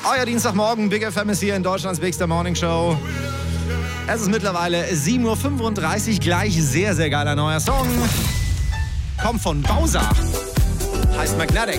Euer Dienstagmorgen, Big FM ist hier in Deutschlands Big Star Morning Show. Es ist mittlerweile 7.35 Uhr, gleich sehr, sehr geiler neuer Song. Kommt von Bowser, heißt Magnetic.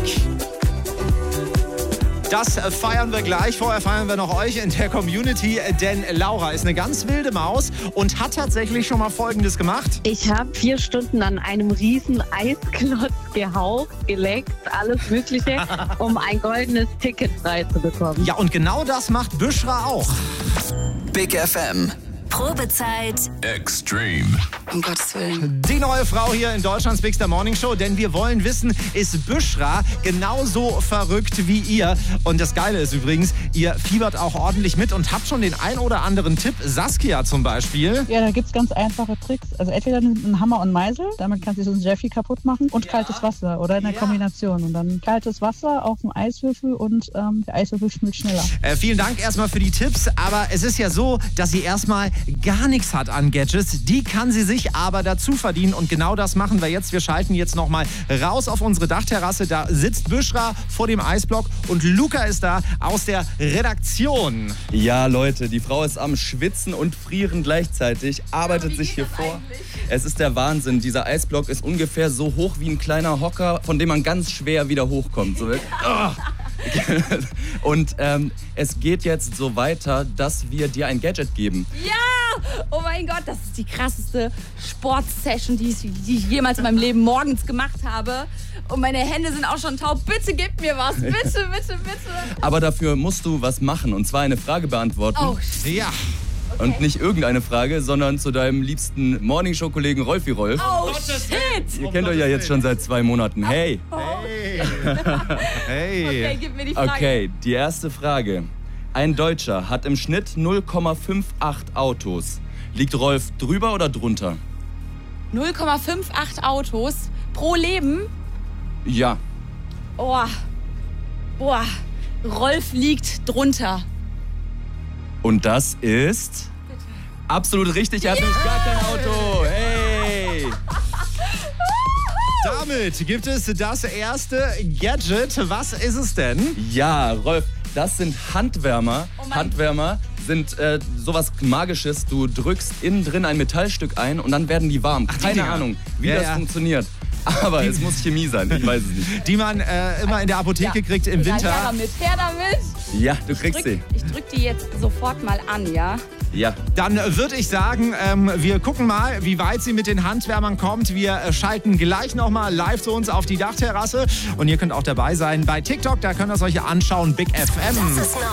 Das feiern wir gleich. Vorher feiern wir noch euch in der Community, denn Laura ist eine ganz wilde Maus und hat tatsächlich schon mal Folgendes gemacht. Ich habe 4 Stunden an einem riesen Eisklotz gehaucht, geleckt, alles Mögliche, um ein goldenes Ticket frei zu bekommen. Ja, und genau das macht Büschra auch. Big FM. Probezeit Extreme. Um Gottes Willen. Die neue Frau hier in Deutschlands Big Star Morning Show, denn wir wollen wissen, ist Büschra genauso verrückt wie ihr? Und das Geile ist übrigens, ihr fiebert auch ordentlich mit und habt schon den ein oder anderen Tipp. Saskia zum Beispiel. Ja, da gibt's ganz einfache Tricks. Also entweder einen Hammer und Meißel, damit kannst du so ein Jeffy kaputt machen, und kaltes Wasser oder in der Kombination. Und dann kaltes Wasser auf einen Eiswürfel und der Eiswürfel schmilzt schneller. Vielen Dank erstmal für die Tipps, aber es ist ja so, dass sie erstmal gar nichts hat an Gadgets. Die kann sie sich aber dazu verdienen und genau das machen wir jetzt. Wir schalten jetzt nochmal raus auf unsere Dachterrasse. Da sitzt Büschra vor dem Eisblock und Luca ist da aus der Redaktion. Ja, Leute, die Frau ist am Schwitzen und Frieren gleichzeitig, arbeitet sich hier vor. Es ist der Wahnsinn. Dieser Eisblock ist ungefähr so hoch wie ein kleiner Hocker, von dem man ganz schwer wieder hochkommt. So. Und es geht jetzt so weiter, dass wir dir ein Gadget geben. Ja! Oh mein Gott, das ist die krasseste Sportsession, die ich jemals in meinem Leben morgens gemacht habe. Und meine Hände sind auch schon taub. Bitte gib mir was. Bitte, bitte, bitte. Aber dafür musst du was machen, und zwar eine Frage beantworten. Oh, ja. Okay. Und nicht irgendeine Frage, sondern zu deinem liebsten Morningshow-Kollegen Rolfi Rolf. Oh, shit! Ihr kennt euch ja jetzt schon seit 2 Monaten. Hey! Hey! Hey! Okay, gib mir die Frage. Okay, die erste Frage. Ein Deutscher hat im Schnitt 0,58 Autos. Liegt Rolf drüber oder drunter? 0,58 Autos pro Leben? Ja. Oh. Boah. Rolf liegt drunter. Und das ist absolut richtig. Er hat nämlich gar kein Auto. Hey! Damit gibt es das erste Gadget. Was ist es denn? Ja, Rolf, das sind Handwärmer. Oh mein Handwärmer sind sowas Magisches. Du drückst innen drin ein Metallstück ein und dann werden die warm. Ach, die Keine Dinger. Ahnung, wie Ja, das ja. funktioniert. Aber es muss Chemie sein, ich weiß es nicht. Die man immer in der Apotheke kriegt im Ja, Winter. her damit, her damit. Ja, du kriegst sie. Ich drück die jetzt sofort mal an, ja? Ja. Dann würde ich sagen, wir gucken mal, wie weit sie mit den Handwärmern kommt. Wir schalten gleich nochmal live zu uns auf die Dachterrasse. Und ihr könnt auch dabei sein bei TikTok, da könnt ihr es euch anschauen. Big FM. Das ist neu.